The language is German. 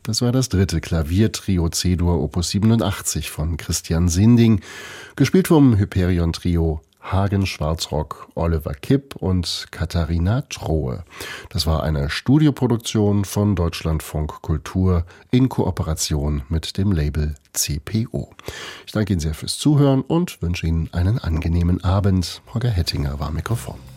Das war das dritte Klaviertrio C-Dur Opus 87 von Christian Sinding, gespielt vom Hyperion-Trio Hagen Schwarzrock, Oliver Kipp und Katharina Trohe. Das war eine Studioproduktion von Deutschlandfunk Kultur in Kooperation mit dem Label CPO. Ich danke Ihnen sehr fürs Zuhören und wünsche Ihnen einen angenehmen Abend. Holger Hettinger war am Mikrofon.